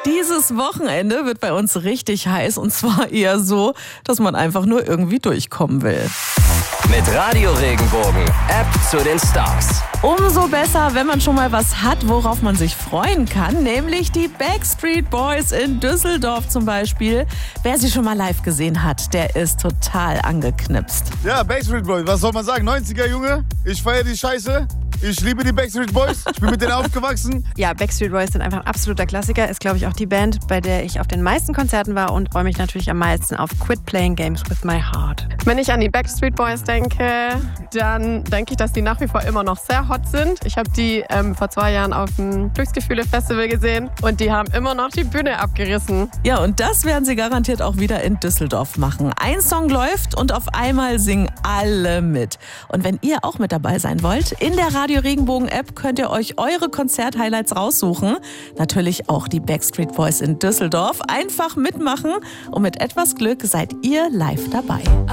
Dieses Wochenende wird bei uns richtig heiß und zwar eher so, dass man einfach nur irgendwie durchkommen will. Mit Radio Regenbogen, App zu den Stars. Umso besser, wenn man schon mal was hat, worauf man sich freuen kann, nämlich die Backstreet Boys in Düsseldorf zum Beispiel. Wer sie schon mal live gesehen hat, der ist total angeknipst. Ja, Backstreet Boys, was soll man sagen? 90er Junge, ich feiere die Scheiße. Ich liebe die Backstreet Boys, ich bin mit denen aufgewachsen. Ja, Backstreet Boys sind einfach ein absoluter Klassiker. Ist, glaube ich, auch die Band, bei der ich auf den meisten Konzerten war und freue mich natürlich am meisten auf Quit Playing Games with My Heart. Wenn ich an die Backstreet Boys denke, dann denke ich, dass die nach wie vor immer noch sehr hot sind. Ich habe die vor 2 Jahren auf dem Glücksgefühle-Festival gesehen und die haben immer noch die Bühne abgerissen. Ja, und das werden sie garantiert auch wieder in Düsseldorf machen. Ein Song läuft und auf einmal singen alle mit. Und wenn ihr auch mit dabei sein wollt, in der Radio Regenbogen App könnt ihr euch eure Konzert-Highlights raussuchen. Natürlich auch die Backstreet Boys in Düsseldorf. Einfach mitmachen und mit etwas Glück seid ihr live dabei.